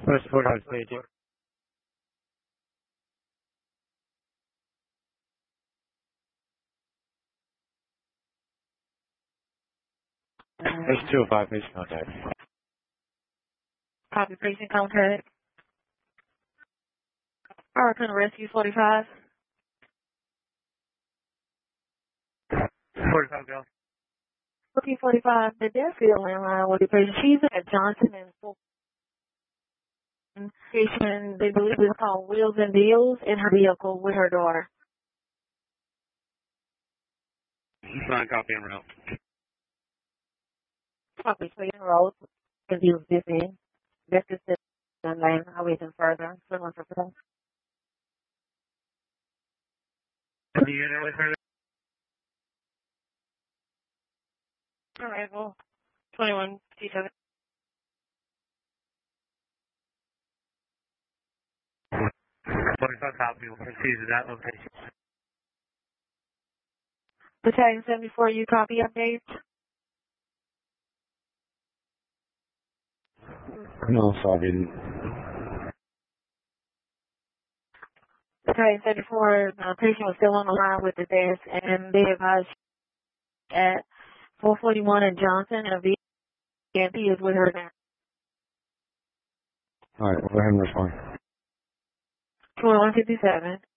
First 45 staging. There's 205 patient contact. Copy patient contact. Alright, can rescue 45. 45 go. Looking 45, the death field landline with the patient. She's at Johnson and Fulton. Patient, they believe it's called Wheels and Deals in her vehicle with her daughter. Fine, copy en route. Copy, Sweden Road. Because he was busy. That's just it. And then highways and further. Someone for protect. The unit with her? Arrival 21 C7. 45 copy will proceed to that location. Battalion 74, you copy update? No, sorry. Battalion 74, patient was still on the line with the desk, and they advised at 441 and Johnson, and VMP is with her now. All right, we'll go ahead and respond. 2157.